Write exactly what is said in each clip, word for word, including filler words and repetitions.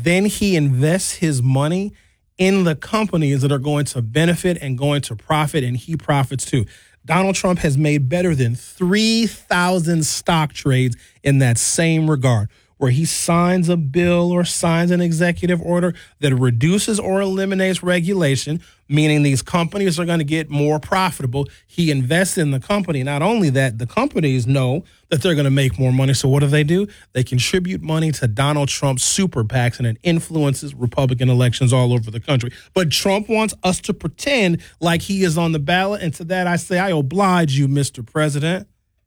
then he invests his money in the companies that are going to benefit and going to profit, and he profits too. Donald Trump has made better than three thousand stock trades in that same regard, where he signs a bill or signs an executive order that reduces or eliminates regulation, meaning these companies are going to get more profitable. He invests in the company. Not only that, the companies know that they're going to make more money. So what do they do? They contribute money to Donald Trump's super PACs, and it influences Republican elections all over the country. But Trump wants us to pretend like he is on the ballot. And to that I say, I oblige you, Mister President.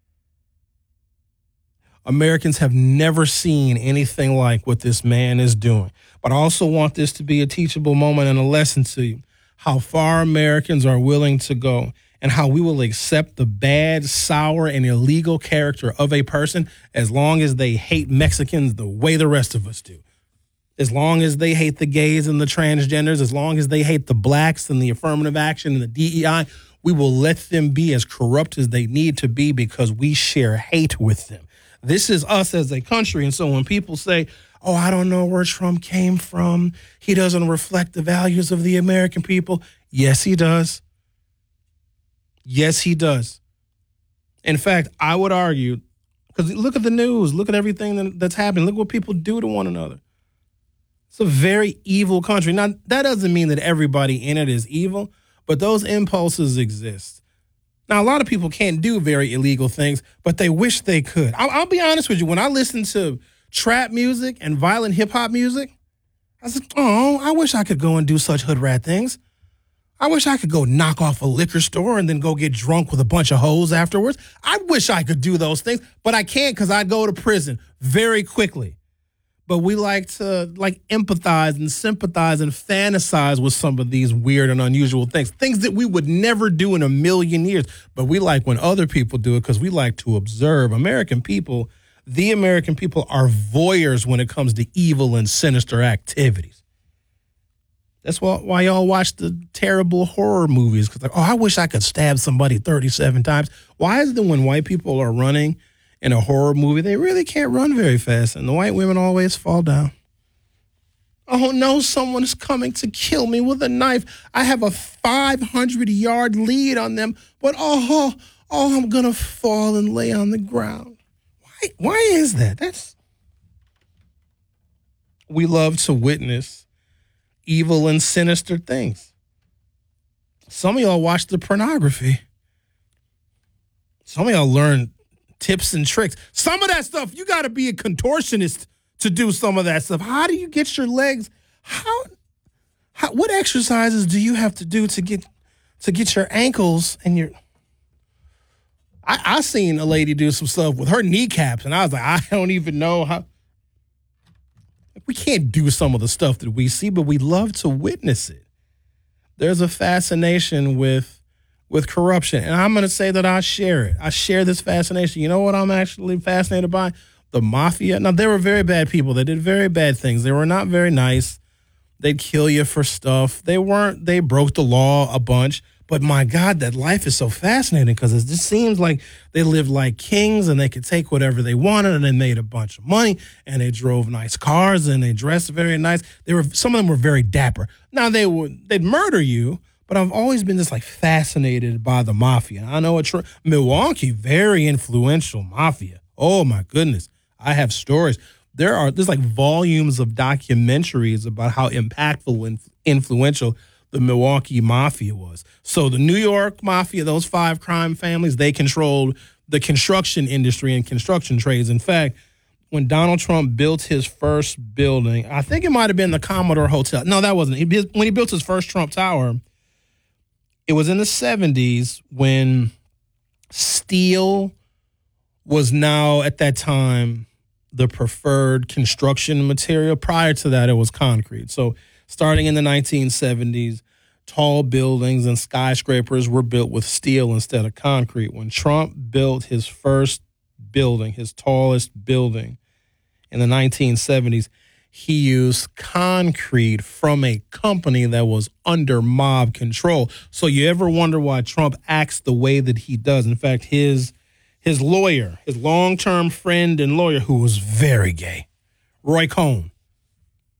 Americans have never seen anything like what this man is doing. But I also want this to be a teachable moment and a lesson to you, how far Americans are willing to go and how we will accept the bad, sour, and illegal character of a person as long as they hate Mexicans the way the rest of us do. As long as they hate the gays and the transgenders, as long as they hate the blacks and the affirmative action and the D E I, we will let them be as corrupt as they need to be because we share hate with them. This is us as a country. And so when people say, oh, I don't know where Trump came from, he doesn't reflect the values of the American people. Yes, he does. Yes, he does. In fact, I would argue, because look at the news, look at everything that, that's happening. Look what people do to one another. It's a very evil country. Now, that doesn't mean that everybody in it is evil, but those impulses exist. Now, a lot of people can't do very illegal things, but they wish they could. I'll, I'll be honest with you. When I listen to trap music and violent hip-hop music, I said, oh, I wish I could go and do such hood rat things. I wish I could go knock off a liquor store and then go get drunk with a bunch of hoes afterwards. I wish I could do those things, but I can't because I'd go to prison very quickly. But we like to like empathize and sympathize and fantasize with some of these weird and unusual things, things that we would never do in a million years. But we like when other people do it because we like to observe. American people, the American people are voyeurs when it comes to evil and sinister activities. That's why, why y'all watch the terrible horror movies. Because like, oh, I wish I could stab somebody thirty-seven times. Why is it when white people are running in a horror movie, they really can't run very fast, and the white women always fall down? Oh, no, someone is coming to kill me with a knife. I have a five hundred yard lead on them, but oh, oh, I'm going to fall and lay on the ground. Why, why is that? That's... We love to witness evil and sinister things. Some of y'all watch the pornography. Some of y'all learn tips and tricks. Some of that stuff, you got to be a contortionist to do some of that stuff. How do you get your legs? How, how what exercises do you have to do to get to get your ankles and your... I, I seen a lady do some stuff with her kneecaps, and I was like, I don't even know how... We can't do some of the stuff that we see, but we love to witness it. There's a fascination with with corruption, and I'm going to say that I share it. I share this fascination. You know what I'm actually fascinated by? The mafia. Now, they were very bad people. They did very bad things. They were not very nice. They'd kill you for stuff. They weren't, they broke the law a bunch. But my God, that life is so fascinating because it just seems like they lived like kings and they could take whatever they wanted and they made a bunch of money and they drove nice cars and they dressed very nice. They were, some of them were very dapper. Now, they would, they'd murder you, but I've always been just like fascinated by the mafia. I know a tr- Milwaukee, very influential mafia. Oh my goodness. I have stories. There are, there's like volumes of documentaries about how impactful and influential the Milwaukee Mafia was. So the New York Mafia, those five crime families, they controlled the construction industry and construction trades. In fact, when Donald Trump built his first building, I think it might have been the Commodore Hotel. No, that wasn't. He, when he built his first Trump Tower, it was in the seventies when steel was now, at that time, the preferred construction material. Prior to that, it was concrete. So starting in the nineteen seventies, tall buildings and skyscrapers were built with steel instead of concrete. When Trump built his first building, his tallest building in the nineteen seventies, he used concrete from a company that was under mob control. So you ever wonder why Trump acts the way that he does? In fact, his his lawyer, his long-term friend and lawyer, who was very gay, Roy Cohn,